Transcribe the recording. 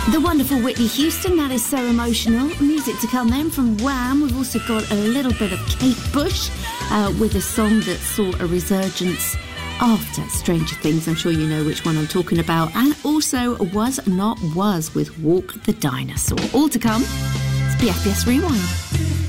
The wonderful Whitney Houston, that is so emotional. Music to come then from Wham. We've also got a little bit of Kate Bush with a song that saw a resurgence after Stranger Things. I'm sure you know which one I'm talking about. And also Was Not Was with Walk the Dinosaur. All to come. It's BFBS Rewind.